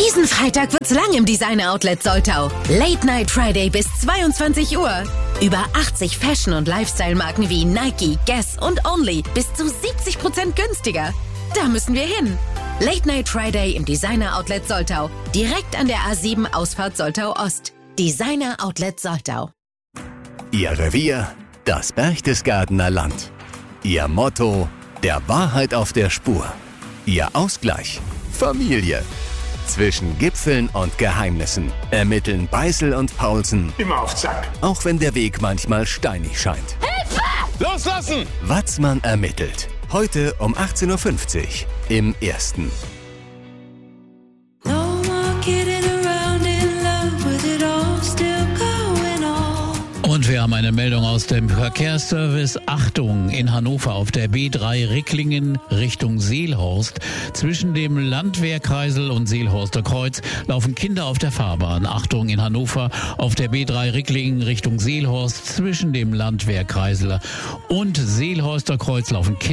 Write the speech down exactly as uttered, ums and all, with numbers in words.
Diesen Freitag wird's lang im Designer Outlet Soltau. Late Night Friday bis zweiundzwanzig Uhr. Über achtzig Fashion- und Lifestyle-Marken wie Nike, Guess und Only bis zu siebzig Prozent günstiger. Da müssen wir hin. Late Night Friday im Designer Outlet Soltau. Direkt an der A sieben Ausfahrt Soltau Ost. Designer Outlet Soltau. Ihr Revier, das Berchtesgadener Land. Ihr Motto, der Wahrheit auf der Spur. Ihr Ausgleich, Familie. Zwischen Gipfeln und Geheimnissen ermitteln Beißel und Paulsen. Immer auf Zack. Auch wenn der Weg manchmal steinig scheint. Hilfe! Loslassen! Watzmann ermittelt. Heute um achtzehn Uhr fünfzig im Ersten. Und wir haben eine Meldung aus dem Verkehrsservice. Achtung, in Hannover auf der B drei Ricklingen Richtung Seelhorst. Zwischen dem Landwehrkreisel und Seelhorster Kreuz laufen Kinder auf der Fahrbahn. Achtung, in Hannover auf der B drei Ricklingen Richtung Seelhorst. Zwischen dem Landwehrkreisel und Seelhorster Kreuz laufen Kinder.